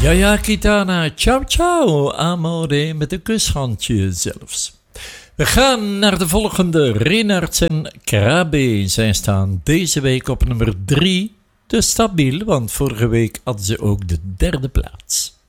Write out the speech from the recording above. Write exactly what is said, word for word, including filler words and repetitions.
Ja, ja, Kitana. Ciao, ciao, amore, met een kushandje zelfs. We gaan naar de volgende. Renards en Krabbe. Zij staan deze week op nummer drie. Te stabiel, want vorige week hadden ze ook de derde plaats.